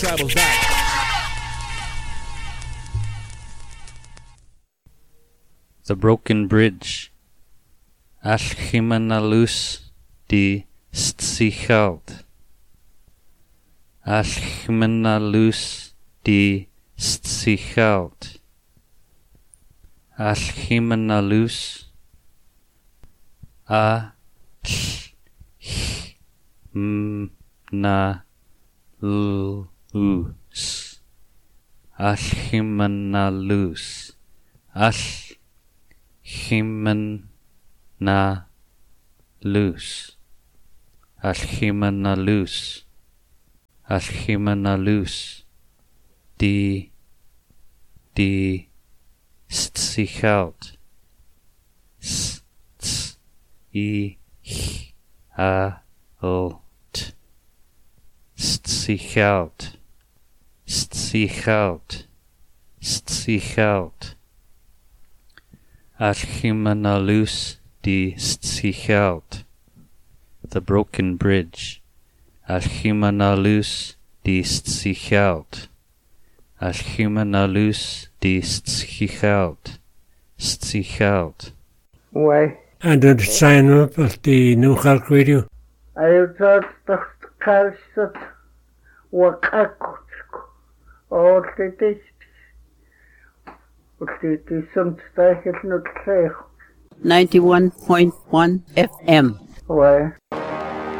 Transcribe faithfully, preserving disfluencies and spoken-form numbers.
travels back. The Broken Bridge. Alchimanalus di Stsichald. Alchimanalus di Stsichald. Alchimanalus. A m na lus. Alchimanalus. Alchimanalus. Alchimanalus. Alchimanalus. Di di Stsichald. S ts I h a l t. Stsichald. Stsichald. Stsichald. Alchimanalus di Stsichald. The Broken Bridge. Alchimanalus di Stsichald. Alchimanalus di Stsichald. Stsichald. Why? And then sign up at the New Halk Radio. I thought the calcet wakakutsko. All the dish. What did you some style not say? ninety-one point one F M. Why?